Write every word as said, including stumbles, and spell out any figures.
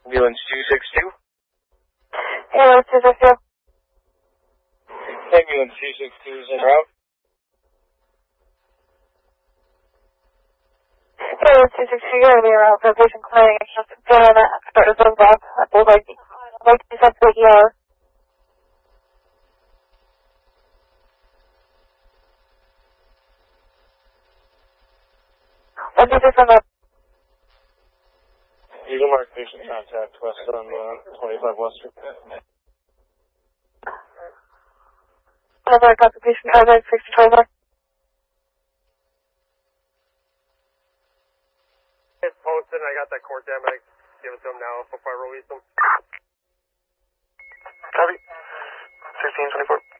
Ambulance two six two. Ambulance two six two. Ambulance two six two is en route. Ambulance two six two, you're going to be around for a patient claiming it's just been an expert as well. I believe I'd like to send to the E R. What did you say from the Eagle Mark patient contact west on uh, twenty-five Western. Another got the patient, uh, nine six two one. It's posted and I got that court jam. I give it to him now before I release him. Copy. sixteen twenty-four.